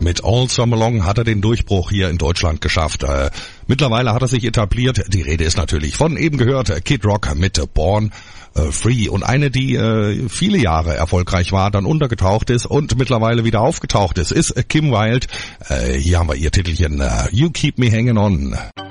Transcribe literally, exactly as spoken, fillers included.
Mit All Summer Long hat er den Durchbruch hier in Deutschland geschafft. Äh, mittlerweile hat er sich etabliert. Die Rede ist natürlich von eben gehört Kid Rock mit Born äh, Free. Und eine, die äh, viele Jahre erfolgreich war, dann untergetaucht ist und mittlerweile wieder aufgetaucht ist, ist Kim Wilde. Äh, hier haben wir ihr Titelchen äh, You Keep Me Hanging On.